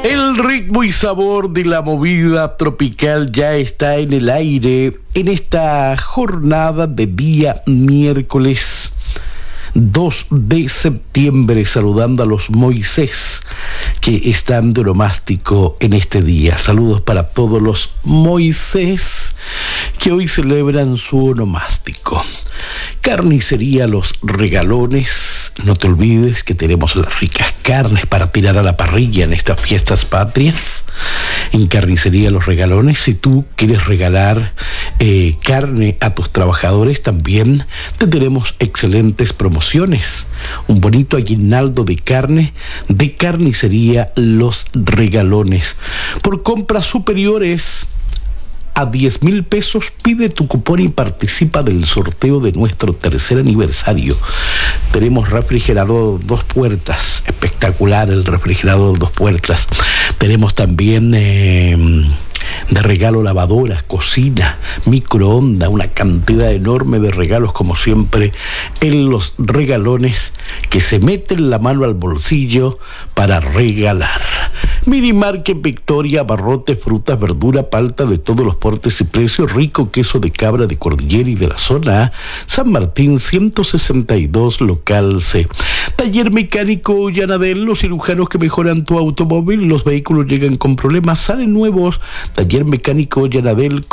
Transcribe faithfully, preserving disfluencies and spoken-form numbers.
El ritmo y sabor de la movida tropical ya está en el aire en esta jornada de día miércoles dos de septiembre, saludando a los Moisés que están de onomástico en este día. Saludos para todos los Moisés que hoy celebran su onomástico. Carnicería Los Regalones, no te olvides que tenemos las ricas carnes para tirar a la parrilla en estas fiestas patrias. En Carnicería Los Regalones, si tú quieres regalar eh, carne a tus trabajadores, también te tenemos excelentes promociones. Un bonito aguinaldo de carne de Carnicería Los Regalones. Por compras superiores a diez mil pesos, pide tu cupón y participa del sorteo de nuestro tercer aniversario. Tenemos refrigerador dos puertas, espectacular el refrigerador dos puertas. Tenemos también eh, de regalo lavadora, cocina, microondas, una cantidad enorme de regalos como siempre en Los Regalones, que se meten la mano al bolsillo para regalar. Mini Market Victoria, abarrotes, frutas, verdura, palta de todos los portes y precios, rico queso de cabra de Cordillera y de la zona A, San Martín ciento sesenta y dos, local C. Taller Mecánico Yanadel, los cirujanos que mejoran tu automóvil, los vehículos llegan con problemas, salen nuevos. Taller Mecánico Yanadel